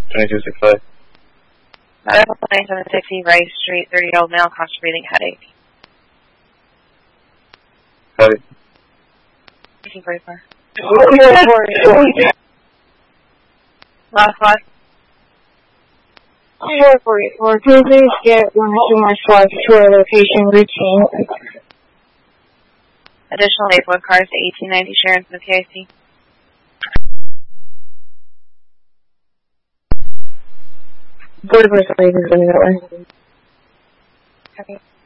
2265. Medical 9760 Rice Street, 30-year-old male, constant breathing, headache. Copy. 1844. Last one. 444. Can you please get 100 more squads to our location routine? Additional 8 cars to 1890 Sharon from the PIC. Border Force is going that way. Copy.